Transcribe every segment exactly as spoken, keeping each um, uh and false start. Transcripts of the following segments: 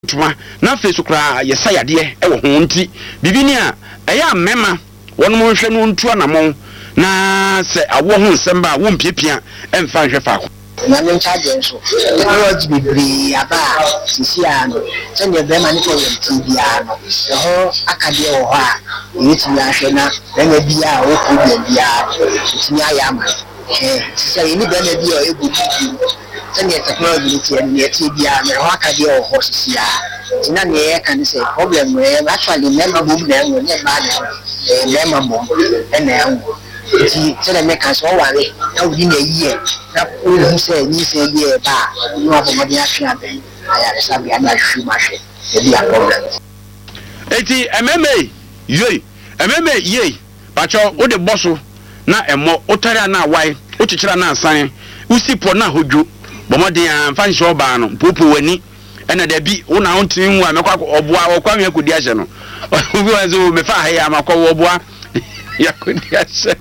tuma na fe so kra ye sayade e wo ho nti bibi ni a eya mema won mo hwe no ntu anamon na se awo ho nsem ba wo mpiepia emfa hwe fa ko na me charge nso technology bibiri aba sisi ano se ne be ma ni ko yem bia no ho akade wo ho a yiti ya hwe na na bia wo ko bia timi aya ma eh se ni be na bia e buti se ne technology ti en ne ti bia me ho akade wo ho sisi a tina ne kan say problem we actually member mum na no ne ba ne member mum na yango ti se me kan so ware na wudi na yiye na o say ni say bi e ba no abo mo dia hwe aben aya sabi na hwe ma hwe e bi a problem eti ememe yei ememe yei bacho o de boso na emo o tare na wai o chichira na asan usipo na hodwo bomodin amfa nche oba no popo wani ena da bi una ontin hu amekwa oboa okwanwe akodi ahye no obi wanzo me fa ha ya makwa oboa yakodi ahye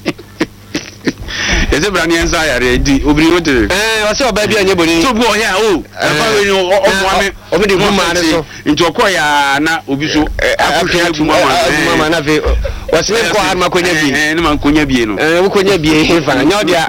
eze brani enza ya redi obiri wote eh wase oba bi anye boni so bu oya o afa we no oboa me obi de mama ne so nti okoya na obi so afuhwe atu mama mama na fe wase ko har makonya bi eh ne man konya bi no eh konya bi he fa nya odia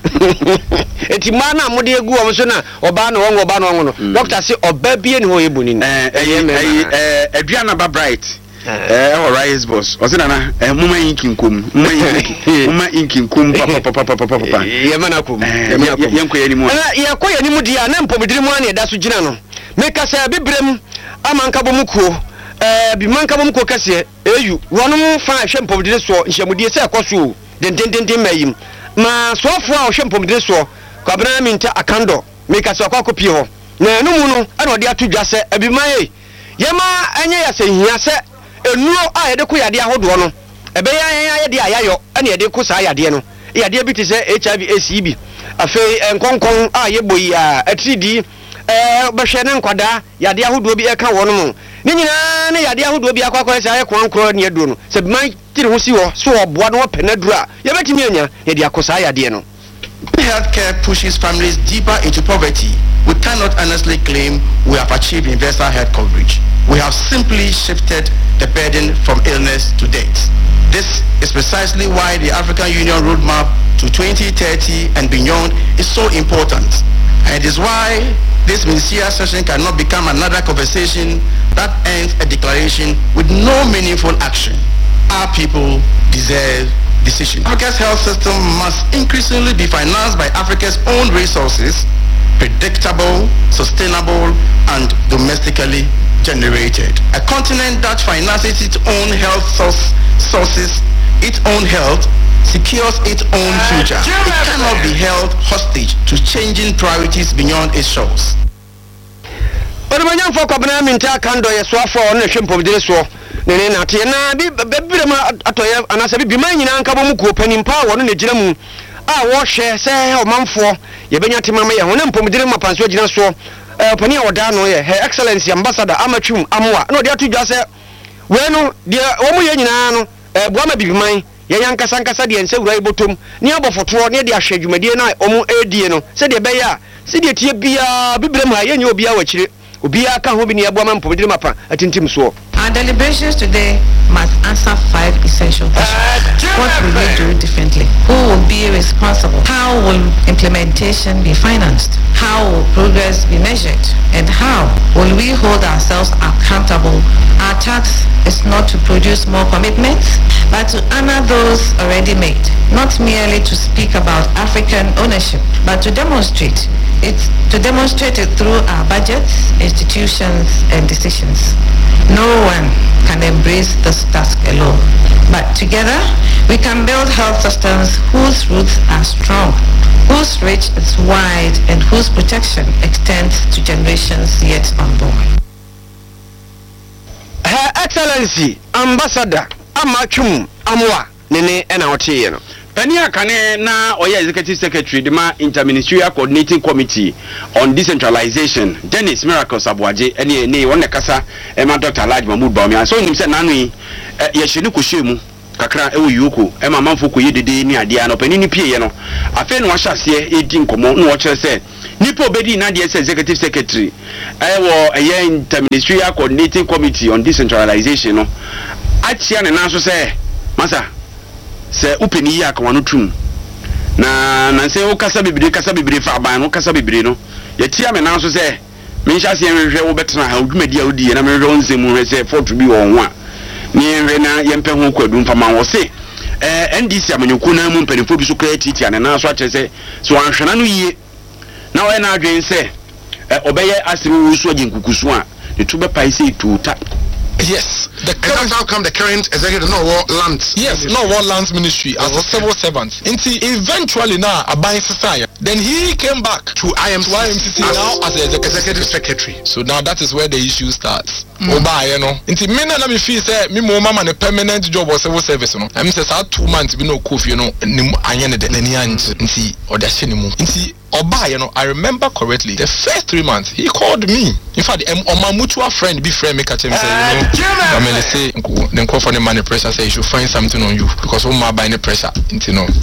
eti mana mode egu o so na oba na wongo oba na wongo no doctor say oba bie ne ho ebuni ni eh eh aduana ba bright eh all right boss o se na na muma inkinkum muma inkinkum muma inkinkum papa papa papa papa ye mana kum ye nko ye ni mu ye ko ye ni mu dia na mpomediri mu na da so gina no meka say bibrem amanka bo mukuo eh bi manka bo mukuo kase eyu wonom fa hwe mpomediri so nhyiamudie se ekoso den den den den mayim ma soafo a ohwe mpomediri so kwabena minta akando meka say akwa kopie ho na no mu no ana ode atodwa se abimaye yema anye ya se hia se enuo a yede ko yade ahodo no ebe ya ya yede ayayo ene yede ko sa yade no yade bi te se H I V A C B afei enkonkon a yeboyi a atridi eh behwe ne nkwada yade ahodo bi e ka wono mu ni nyina ne yade ahodo bi akwa sa ye kwankro ne edo no se man tiri ho si wo so oboa no penaduru a ye betimi anya yede akosa yade no. Healthcare pushes families deeper into poverty. We cannot honestly claim we have achieved universal health coverage. We have simply shifted the burden from illness to death. This is precisely why the African Union Roadmap to twenty thirty and beyond is so important. And it is why this Ministerial session cannot become another conversation that ends a declaration with no meaningful action. Our people deserve decision. Africa's health system must increasingly be financed by Africa's own resources, predictable, sustainable, and domestically generated. A continent that finances its own health source, sources, its own health, secures its own future. It cannot be held hostage to changing priorities beyond its shores. But when you folk abna minta kando ye so afọ na hwempom dire so nene na te na bi bebire ma atoye anasa bi man nyina nka bo mu ko panimpa wo no na gina mu a wo hwe se o manfo ye benya tema ma ye ho na mpom dire ma panso gina so eh pani a oda no ye her excellency ambassador amatwum amwa na odi atudwa se we no de wo mu ye nyina no eh boa ma bibi man ye yankasa nkasa de ense wura ibotom ni abofoto ne de ahwe dwumadie na omu edie no se de be ya se de tie bia bibire ma ye nya obi a wachire obi aka ho bi ne aboa ma mpom dire mapa atintim so. Our deliberations today must answer five essential questions. What will we do differently? Who will be responsible? How will implementation be financed? How will progress be measured? And how will we hold ourselves accountable? Our task is not to produce more commitments, but to honor those already made. Not merely to speak about African ownership, but to demonstrate it, to demonstrate it through our budgets, institutions, and decisions. No one can embrace this task alone, but together we can build health systems whose roots are strong, whose reach is wide, and whose protection extends to generations yet unborn. Her Excellency Ambassador Amatwum Amwa nene ena otie no Penny Akane na Oya Executive Secretary Dema Interministerial Coordinating Committee on Decentralization Dennis Miracles Abuaje ene ne won kasa ema Doctor Alhaji Mahmood Bawumia so nim se nanu yi ye hye ko hye mu kakra ewo yuko ema manfo ko yedede ni ade ano penny ni pie ye no afa no ahase e di nkomo no wo kire se nipa obedi na the executive secretary I wo eye interministerial coordinating committee on decentralization no achia ne na so say masa say upeni ya ka wano tum na na say wo kasa bibire kasa bibire fa aban no kasa bibire no ye tia me na so say me ncha se enhwe wo betena ha odwumadi a odi na me hwe onsemu hwe say for to be won ho a ni enhwe na ye mpe ho kwadu mfa ma wo say eh N D C amanyuku na mu mpanifo bi so creativity ane na so a kire say so anhwena no yie na we na adwen say obeye asimu wusu aginkukusu a the two be paise tuta. Yes, the current, and that's how come the current executive no war lands. Yes, no war lands ministry as a civil servant. Until eventually now a buying society. Then he came back to I M C C now as the executive, executive secretary. So now that is where the issue starts. Oba, you know. Until me na me feel say me mo mama a permanent job or civil service, you know. I mean say two months be no coffee, you know. Ni anyene de ni anti. Until or the sheni mo. Until Oba, you know, I remember correctly. The first three months, he called me. In fact, um, my mutual friend, be friend, make a tell me say, you know, I mean, they say, then call for the money pressure, say you should find something on you because all my buying the pressure, you know.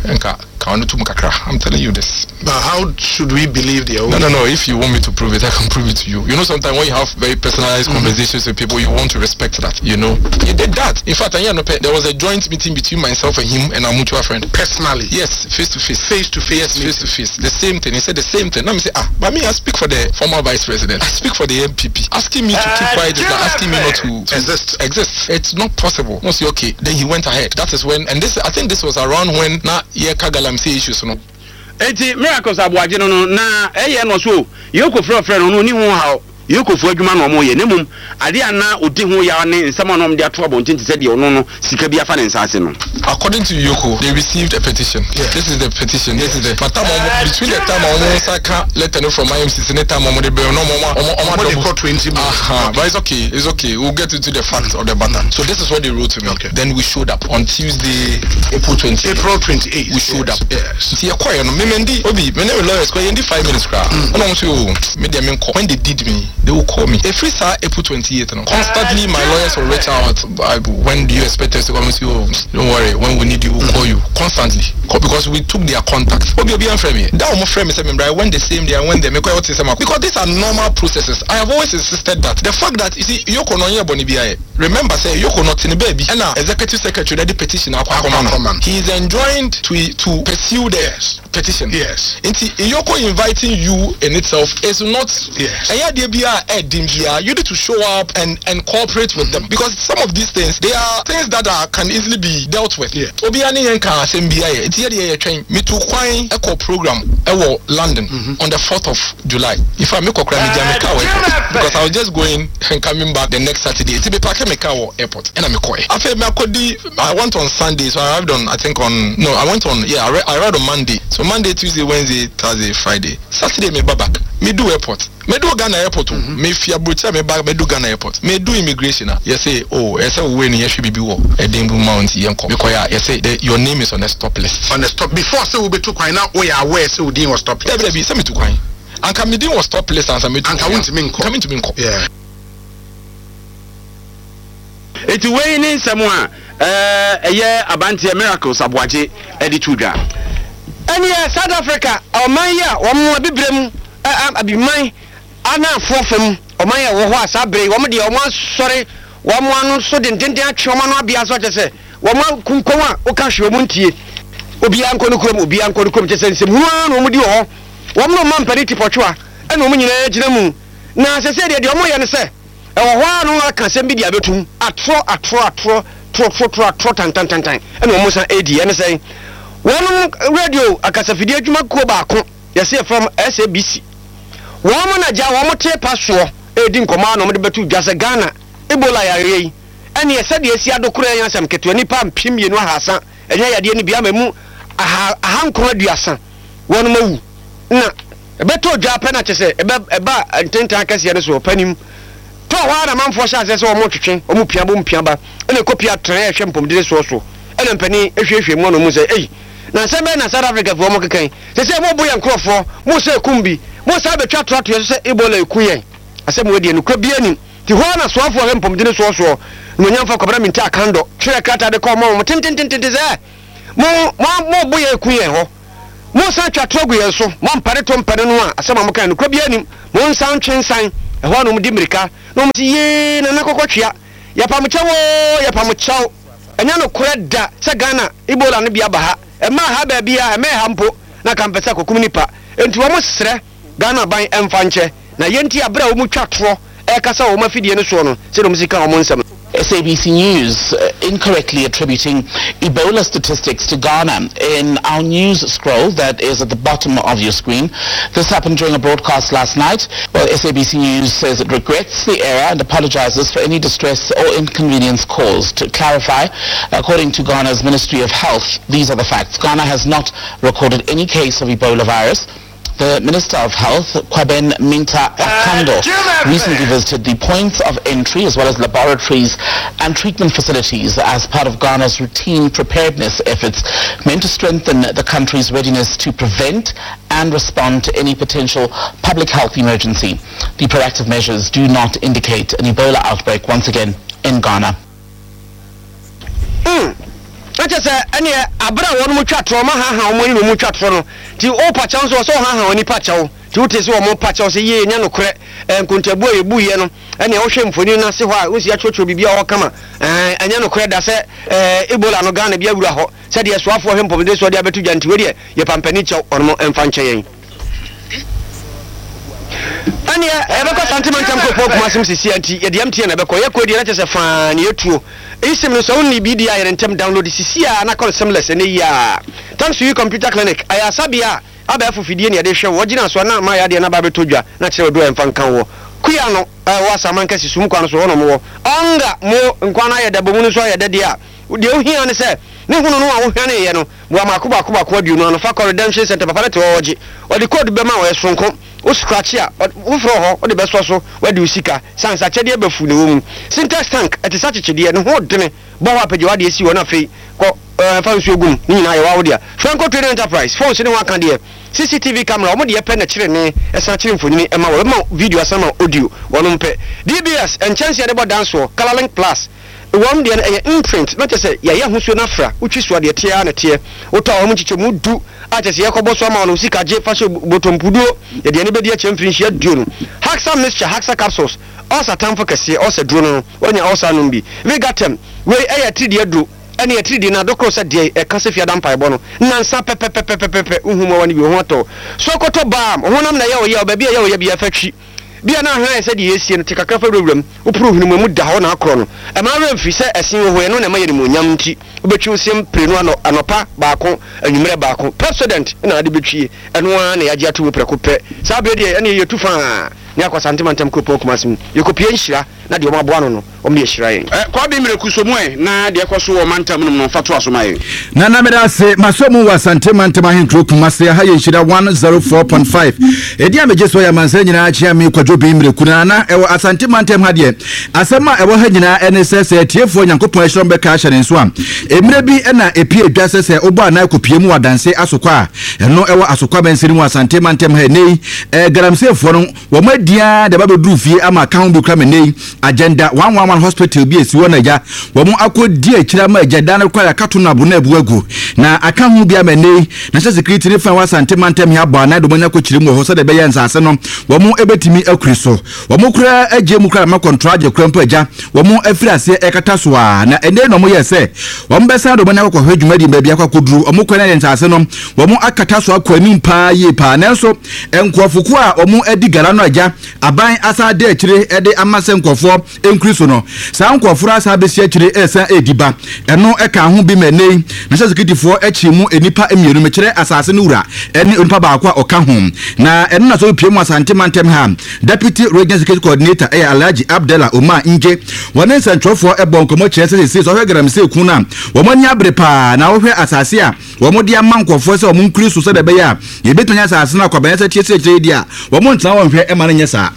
I'm telling you this. But how should we believe the? No, no, no. If you want me to prove it, I can prove it to you. You know, sometimes when you have very personalized mm-hmm. conversations with people, you want to respect that. You know, he did that. In fact, I know there was a joint meeting between myself and him and our mutual friend. Personally, yes, face to face, face to face, yes, face to face. The same thing. He said the same thing. Now me say, ah, but me, I speak for the former vice president. I speak for the M P P. Asking me to keep quiet is like asking me not to, to exist. Exist. It's not possible. No, say okay. Then he went ahead. That is when, and this, I think this was around when na ye kagalam say issues, you know. Eti miracles abuaje no no na eye no so yoko frɛ frɛ no no ni hu ha yoko fu adwuma no mo ye ne mum ade ana odi hu ya ne nsɛm no de ato abontin te sɛ de ono no sika bi afa ne nsase no. According to Yoko, they received a petition. Yeah. This is the petition. This is the but time uh, between the time I saka letter from I M C C, the time I be no more twenty. Aha, but it's okay. It's okay. We'll get into the facts of the matter. So this is what they wrote to me. Okay. Then we showed up on Tuesday, April twentieth. April twenty-eighth. We showed yes. up. Yes. See, acquire no me mendi obi me name lawyers ko yendi five minutes cra. And I want to me dem when they did me, they will call me. If we saw April twenty-eighth, no, constantly my lawyers will reach out. When do you expect us to come and see you? Don't worry. When we need you, we'll call you constantly because we took their contact. Obi obi friend me. That one friend me say me I went the same day. I went there. Because these are normal processes. I have always insisted that the fact that you see Yoko no here boni biaye. Remember say Yoko not in the baby. And now executive secretary that the petition he is enjoined to to pursue the yes. petition. Yes. Inti Yoko inviting you in itself is not. Yes. And yeah, they be a you need to show up and and cooperate with them because some of these things they are things that are can easily be dealt with. Yeah. Obiani yenka asembia ye. Iti ye ye train me to kwan eco program ewo London mm-hmm. on the fourth of July. If I make okra me jamaica because I was just going and coming back the next Saturday. Iti be park me car airport and I'm koi. I feel me akodi I went on Sunday so I arrived on I think on no I went on yeah I, re- I arrived on Monday. So Monday, Tuesday, Wednesday, Thursday, Friday. Saturday me back. Me do airport. Me do Ghana airport. Mm-hmm. Me fia brucha me back. Me do Ghana airport. Me do immigration. You say, oh, you say when you should be wo. A Dembu Mount Yanko. Because you say the, your name is on the stop list. On the stop before say we be too quiet now. We are aware say we didn't was stop list. There be say me too quiet. And come me didn't was stop list and some me too. And come to me. Come to me. Yeah. Eti wey ni nsɛm a eh ɛyɛ abantie miracles aboagye edi tudwa. Any South Africa, or Maya, or more Bibrem, Abiman, Anna Fofum, or Maya, or Sabre, one the one sorry, one one so didn't Choman be as what I say, one more Kunkoma, Okashi, Munti, Obianco, Obianco, to send some one would you all, one more man periti pochua, and woman in Ejinamu. Now, as I said, the Omoyan say, or one I can send me the Abetum, a tro, a tro, a tro, tro, tro, tro, tro, tan, tan, tan, tan, and almost an eighty, and say, one radio akasafidi adwuma ko baako yɛse from S A B C wɔn mo na gya wɔn mo te pasoɔ edi nkɔmɔ na wɔn de betu dwase Ghana Ebola yare yi ɛne yɛsɛ de esi adokoro yɛn asɛm ketewa nipa mpem mienu ahasa ɛnyɛ yadeɛ ni bia mamu aha ahankɔ aduasa wɔn mo wu na ɛbɛtɔ dwa pɛ na kyesɛ ɛbɛ ɛba ntenta akɛseɛ no so panim to hɔ na manfo hyɛ asɛ sɛ wɔn mo twetwe wɔn mo pia bo mpia ba ɛna kopia trɛ ɛhwɛ mpɔmdire so so ɛna mpani ehwehwɛ mu no mu sɛ ei na sɛbɛ na South Africa for mo kekan sɛ sɛ mo boyɛ nkrɔfo mo sɛ kumbi mo sɛ betwa troto yɛ sɛ Ebola ekuyen asɛ mo wedi no kra bia nim ti ho na soafo hɛ mpɔmdine so so no nyamfa kɔbra minti akando twere krata de kɔ mo mo tententente sɛ mo mo mo boyɛ ekuyen ho mo san twa trogu yen so mo mpare to mpare no a asema mo kan no kwa bia nim mo san twensan e ho no mo di mirika no mo ti ye na nakokotwea ya pam chawo ya pam chawo enya no koreda se Ghana Ebola no bia ba ha e ma ha ba bia e me ha mpo na kampesa kokum nipa enti wo mo sere Ghana ban emfa nche na yenti abra wo mu twa tro e kasa wo mafidie no so no se do mo sika wo mo nsem. S A B C News uh, incorrectly attributing Ebola statistics to Ghana in our news scroll that is at the bottom of your screen. This happened during a broadcast last night. Well, S A B C News says it regrets the error and apologizes for any distress or inconvenience caused. To clarify, according to Ghana's Ministry of Health, these are the facts. Ghana has not recorded any case of Ebola virus. The Minister of Health, Kwaben Minta Akando, recently visited the points of entry as well as laboratories and treatment facilities as part of Ghana's routine preparedness efforts meant to strengthen the country's readiness to prevent and respond to any potential public health emergency. The proactive measures do not indicate an Ebola outbreak once again in Ghana. Mm. Acha say ene abra won mu twatro ma ha ha omoni mu twatro no ti o pacha so so ha ha oni pacha wo ti o tese o mo pacha so ye nya no kre enkontabu ebu ye no ene o hwe mfoni na se ho a o si atwotwo bibia o kama eh anya no kre da se Ebola no Ghana bia wura ho se de soafo hwe mpomde so de abetu gyanti we de ye pampani chew ono emfa nche yen ane e be ko sentiment am ko po kuma sim sisi anti ye de amtie na be ko ye ko de na tese fa ne yetuo isim no so ni bi dia ye ntem download sisi a na call seamless ne ya thanks to you computer clinic aya sabia aba afofidie ne de hwe wo gina so na ma ya de na ba beto dwa na kire do emfa nkan wo kuya no wa saman kasi sum kwa no so no mo onga mo nkwa na ye de bomu no so ye de dia de ohia ne se ne hunu no a wo hwane ye no mo amakuba kuba kwa du no no fa redemption center papa te wo gi o de code be ma wo sonko o scratch a wo fro ho o de be so so we de usika sansa chede be fu ne wo mu syntax tank eti sa chechede ne ho dene bo wa page wa de esi wo na fe ko fa nsu ogum ni na ye wa wo dia Franco Trading Enterprise phones ne wa kan de C C T V camera o mo de pe na kire ne esa kire mfonini e ma wo ma video asama audio wono mpe D B S enchancy de bo dance wo Color Link Plus one de na imprint not say ya ya husuo na fra utwi so de tie na tie uto a mo chiche mu du a che ye kobo so ma no sika je fa so botompuduo ye de ne be de chemfin hia duo no Haxa mixture Haxa capsules osa tamfo kase osa duro no onya osa no bi Vegatem we e ya tri de du ene ya tri de na dokro se de e kase fia dampa ebo no nansa pepepepepepe uhumo wani bi ho to Sokoto bam honam na ye o ye o ba bi ye o ye bi afatwi bia na hwan ese de yesie no tikaka fa rowram opuru hunu mu da ho na akro no e ma ra mfi se esen ho no na ma yere mu nyam nti obetwi osem prenu ano anopa baako anwumere baako president na ade betwie eno a na yaje atu preko pe sa be de ene ye tufa ni akwa santimantem kopo kumasim yekopie nhira na de o maboa no no o me nhira yen eh kwa bi mire kusomu e na de ekoso wo mantam no no fato asomaye na na meda se masomu wa santimantem ahentro kumase ha ye nhira one oh four point five edi ameje so ya mansa nyina achia me kwadwo bi mire kuna na ewo asantimantem ha de asema ewo ha nyina ene se se tiefo nyankopon ehiro be ka hyere nso a emire bi na epie edwa se se obo ana kopie mu wadanse asokwa eno ewo asokwa bensiri mu asantimantem ha nei eh garamsefo no wo dia de babedru fie ama kan bi kra menei agenda one one one hospital bi esi wona ja wo mu akodi akira ma agenda na kwa kato na bu na ebu agu na aka hu bi amenei na security ne fa wa santimantem ya ba na do manya ko kire mu ho so de be yensa ase no wo mu ebetimi akuri so wo mu kra aje mu kra ma contract kra mpa ja wo mu afiri ase ekata so a na ene no mu yese wo mu besa do manya ko hwadwuma di ba akwa koduru wo mu kra na yensa ase no wo mu akata so akwa ni mpa ye pa na so enkofuku a wo mu edi gara no aja aban asa de akire ede amase nkofo enkriso no sa nkofo asa be si akire esa ediba eno eka ho bi menei na sekitifo achi mu enipa emieru mekire asase no wura eni onipa ba akwa oka ho na eno na so pie mu asantimantem ha deputy regional security coordinator eh Alhaji Abdallah Omar Nje wonen sentrofo ebon komo kire se se so hwegram se ku na wo mani abrepa na wo hwe asase a wo mo de ama nkofo se wo nkriso se de be ya ye betonya asase na kwaban se tie se tie dia wo mo ntana wo hwe e ma nya sa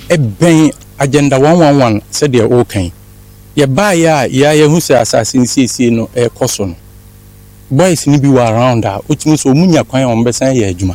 eben agenda one one one said they okay ye ba ya ya ye hu se assassin sisi no e koso no boys ni bi wa around a otimi so munya kwan on besan ye adwuma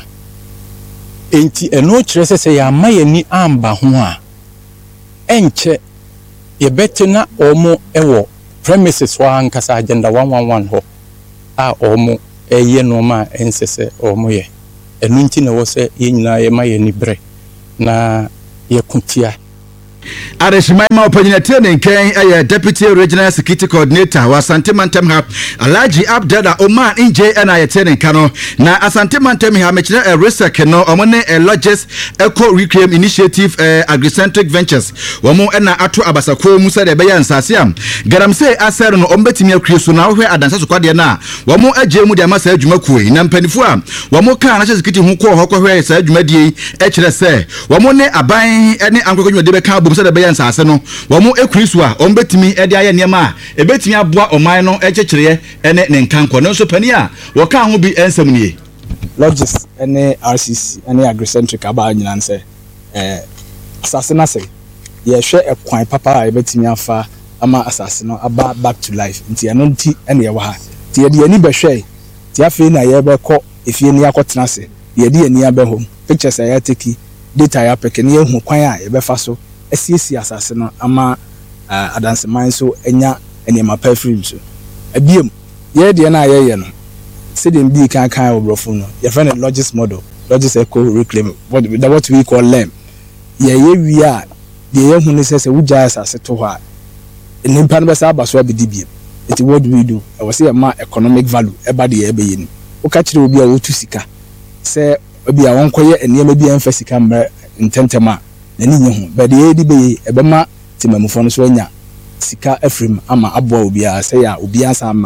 enti eno kire se se ya ma ye ni amba ho a enche ye betena omo ewo premises wa ankasa agenda one one one ho a omo ɛyɛ nneɛma a ɛnsɛ sɛ ɔmo yɛ ɛno nti na ɛwɔ sɛ yɛn nyinaa yɛma yɛn ni brɛ na yɛko tia. Adeshimaima Opanyinate Nken ɛyɛ Deputy Regional Security Coordinator wa Asante Mantem ha Alhaji Abdalla Oman Inje ɛna yɛte ne nka no na Asante Mantem ha mekyerɛ a research no ɔmo ne a Lodges Eco Reclaim Initiative uh, Agricentric Ventures wɔmo ɛna ato abasako mu sɛ de bɛyɛ nsase am garamse asɛre no ɔmo betimi akwie so na wohwɛ adansa so kwadeɛ na wɔmo agye mu de ama saa adwuma kuoi na mpanifo a wɔmo ka na security ho kɔ hɔ kɔhwɛ saa adwuma die ɛkyerɛ sɛ wɔmo ne aban ɛne ankɔkɔdwuma de bɛka sɛ de bɛyɛ nsase no wɔn ekurisu a wɔn betimi ɛde ayɛ nneɛma a ebetimi aboa ɔman no ɛkyekyerɛ ɛne ne nkankɔ no nso pani a wɔka ho bi ɛnsɛm nie. Lodges ɛne R C C ɛne Agricentric aba nyina nsɛ ɛɛ asase na sɛ yɛhwɛ ɛkwan papa a ebetimi afa ama asase no aba back to life nti ɛno nti ɛne yɛwɔ ha nti yɛde yɛni bɛhwɛ nti afei na yɛbɛkɔ efie ni akɔtena se yɛde yɛni abɛhɔ pictures a yɛateki data yɛapɛkɛ ne yɛhu kwan a yɛbɛfa so esiesie asase no ama uh, adanseman so enya enema perfume so ebiem ye de na ye ye no se dem bi kan kan obrofo no ye friend Lodges model Lodges Eco Reclaim what that what we call lem ye ye wi a de ye hu ne sese wugya asase to ho a nimpa no be sa abaso abedibiem it what do we do I was say ma economic value eba de ye be ye ni o ka kire obi a wotu sika se obi a wonkoye enema bi enfa sika mra ntentema nani nye ho but ye di be ebema timamufo no so anya sika afrim ama aboa obi a sɛ ya obi asa ama.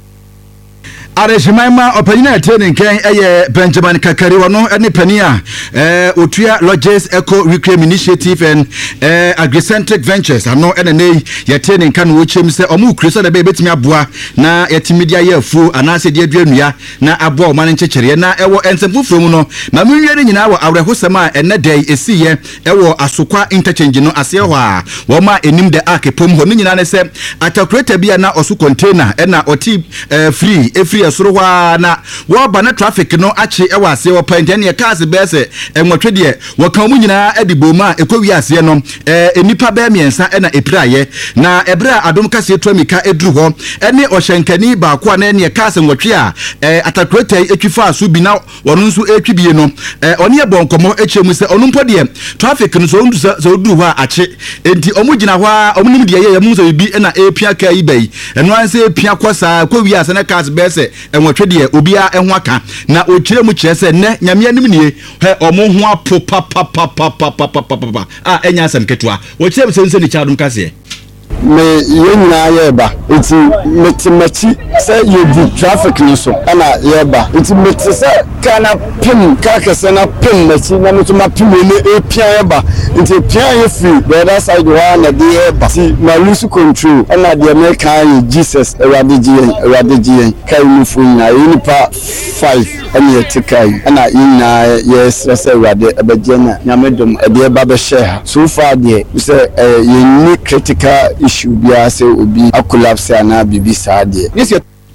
Adeshimaima Opanyinate Nken ɛyɛ Benjamin Kakari wɔno ɛne pani a eh otua Lodges Eco Reclaim Initiative and eh Agricentric Ventures ano ɛna ne yɛte ne nka no wɔkyem sɛ ɔmo ukreso na be betimi aboa na yɛtimi dia yɛ afu anase dia duanua na aboa ɔman nkyekyereɛ na ɛwɔ ensempofo mu no ma menwie ne nyinaa wɔ awrehosɛm a ɛnɛ dai esiyɛ ɛwɔ asokwa interchange no ase hɔ a wɔma enim de akepom hɔ ne nyinaa ne sɛ atakureta bia na ɔso container ɛna ɔti eh, free efree soro hwa na wo ba na traffic no achi e wa ase wo pante ne cars be se enwotwe de wo kan mu nyina adiboma ekowi ase no eh enipa ba miensa e na epiraye na ebra adom kase tuamika edru ho ene ohyenkani ba ko na ne cars enwotwe a eh atakreta etwifa aso bi na wono nso etwibie no eh one ye bonkomo echemu se onu mpo de traffic no so ndu so odu ho a achi enti omu gina ho a omu nim de ye ye mu so bi na epia ka yi bai eno anse epia kosa kowi ase na cars be se enwotwe de obia ehho aka na okire mu kire se ne nyame anim nie he omo ho apo pa pa pa pa pa pa pa a enya asem ketwa wo kire se nse ni chadum kase me yenyina yeba enti metimachi say you be traffic ni so ana yeba enti meti say kana pim ka kese na pim machi na mutuma pim ne epia yeba enti pia ye free the other side wa na de yeba si na lose control ana de me kan Jesus eradiji eradiji kai mu fu na yinipa five ana etikai ana ina yes say erade ebeje na nyamedom e de ba be share so far de say ye critical issue bia se obi akolapse ana bibi saade yes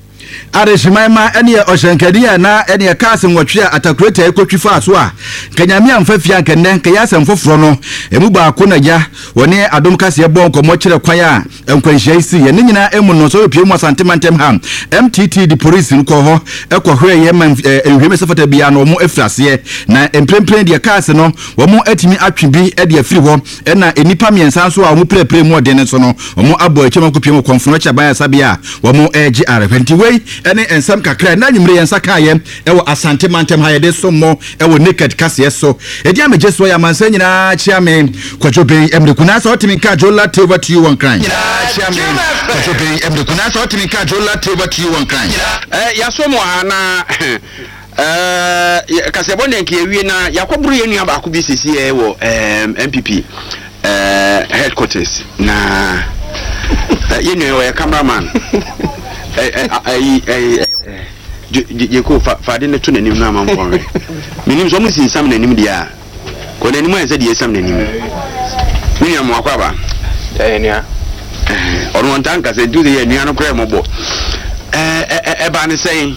Adeshimaima ene ohyenkadi na ene kaase nwotwe atakureta ekotwifa aso a kanyame amfafia nkenne kayasa mfoforo no emu ba ko na ya woni adom kase bon komo kire kwan a enkwanhia isi ye ne nyina emu no so pie mu Asante Mantem ha M T T the police nko ho ekohwe ye man enhweme sefata bia no mo efrase na emprempren de kaase no wo mo atimi atwe bi e de afiri ho na enipa miensa so a mo prepre mu ode ne so no mo abo akema kopie mu konfono cha ban asabia wo mo egi arepenti wei ene ensam kakra na nyimre yensa kaye ewo Asante Mantem ha yede so mo ewo naked kase so edi ameje so ya mansa nyina chiame kwajobe emrekuna so otimi ka jola tover to you one crime chiame kwajobe emrekuna so otimi ka jola tover to you one crime eh yaso mo ana eh kase bonde nke ewie na yakoburu ye nua ba ko bi sisi e wo M P P eh headquarters na ye nua ye cameraman eh eh eh je ko faade ne to nanim na manfo minim so musin sam nanim dia ko nanim en se dia sam nanim mini am akwa ba eh nua eh onu ntan ka se du de nua no kra mo bo eh eh ba ne sei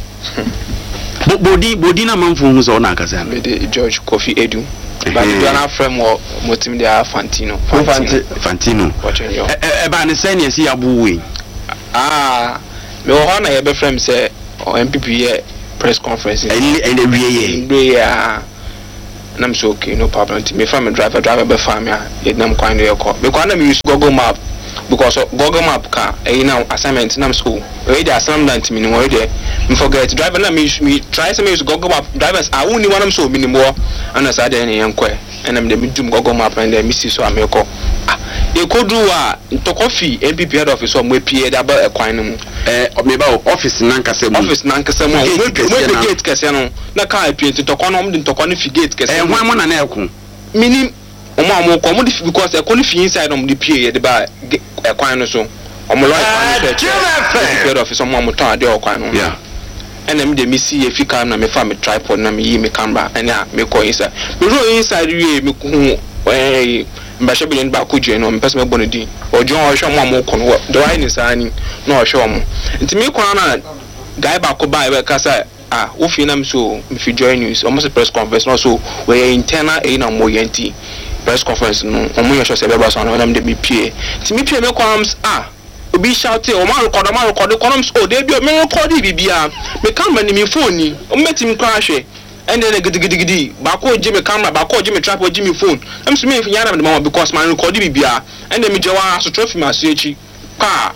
bodi bodi na manfo hu so na ka se me de George Kofi Edu ba do na frame wo motim dia Fantino Fantino Fantino eh eh ba ne sei ne si abu we ah me ho na ye be frame say M P P yeah press conference. And and we yeah. And I'm so okay, no problem. Me family driver driver be family. Yeah, I'm going to your call. Because I use Google Map because Google Map car. You know assignment in school. We the assignment me no there. Me forget driver na me me try to use Google Map drivers. I only want them so minimum. And as I then young quay. And I'm the medium Google Map and then me see so I'm call. You could do a to coffee M P P head office or we P A about a coin. Eh, maybe office nankasem. Office nankasem. We we gate kasano. Na car P to talk on them to talk on the gate kasano. Eh, one man and elku. Meaning, Oma mo come because I couldn't feel inside on the P A the bar a coin or so. I'm like head office on one time or coin. Yeah. And then me see if you can na me family tripod na me me camera and yeah me go inside. Me go inside you me eh mbasha billion ba ko je no me person me bonedi o jo o hwe mo mo kono do ai ni sani no o hwe mo nti me kono na guy ba ko ba e ka say ah wo fi na me so me fi join news almost press conference no so we internal e na mo yenti press conference no o mo yosho se be ba so na me de me pie nti me pie me comes ah obi shout o ma record ma record comes o dey bi me record bibia me camera ni me phone ni o metim crash and then gidi gidi gidi bako jimmy camera bako jimmy tripod jimmy phone I'm so me if nyara me mama because my record bibia and then me jewa so trophy ma so echi ka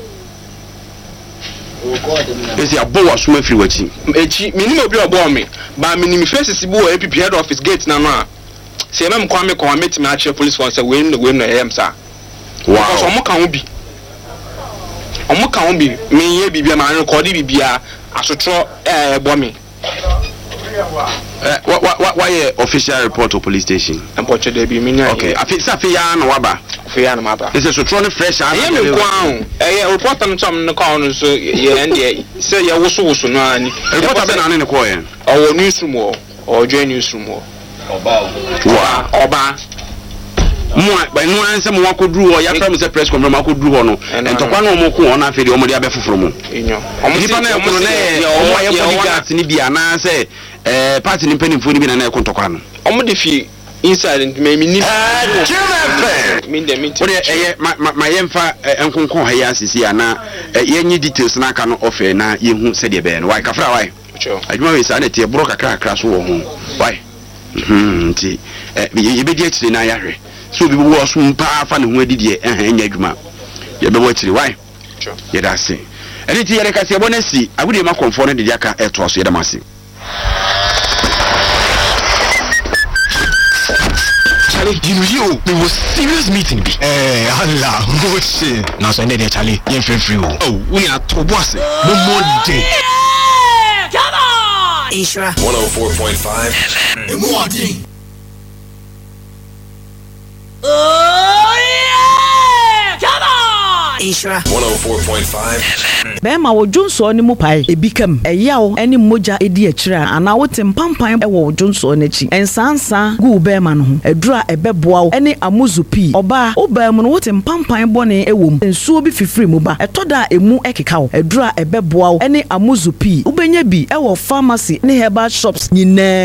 esi abo wa so afiri wachi echi me ni obi obo me ba me ni me face si bo A P P head office gate na no a se me mkwa me kwa meti me a police force we no we no em sa wow so mo kan obi omo kan obi me ye bibia ma record bibia asotro eh bo me. Uh, what what what why official report to police station? I'm watching there be me. Okay, I feel safi ya na waba. Safi ya na waba. This is so trying fresh. I am me kwao. Eh report am some no call no so ye and say ya woso woso no ani. Report be na ne ko ye. Our newsroom or join newsroom or. Oba. Wa oba. Mo ba no anse mo akoduru o ya from say press conference akoduru no. Entokwa no mo ko on afedi o mo dia be foforo mo. Enyo. Omo si na ko na o ya bodyguard ni bia na say eh party ni mpanimfo ni bi na na ekontokwa no omo de fi inside me me ni me de meeting ode eh ma yemfa enkonkon ha ya asisi ana yenyi details na aka no offer na yehu se de be no why kafra why adwuma we sa na tie bro kakra kakra so wo ho why mhm nti eh ye be di akire na yahwe so bi wo so mpa fa ne ho adidie eh enya adwuma ye be wo akire why ye da se ene ti ye ka se bonasi agudi ma konfo no de dia ka eto so ye da mase. Charlie, you know you there was serious meeting be. Eh, Allah, moche. Now so there Charlie, you feel free. Oh, we are to boss. No more day. Come on. Isra one oh four point five The more day. Oh yeah. Come on. Isra one oh four point five Bema wo Johnson ni mu pai ebikam eyawo eni moja edi akira ana wo tempampan e wo Johnson n'achi ensansa gu bema no ho edura ebeboa eni amuzupi oba obam no wo tempampan bone ewom ensuo bi fifiri mu ba etoda emu ekeka wo edura ebeboa eni amuzupi ubenya bi e wo pharmacy ne herbal shops nyina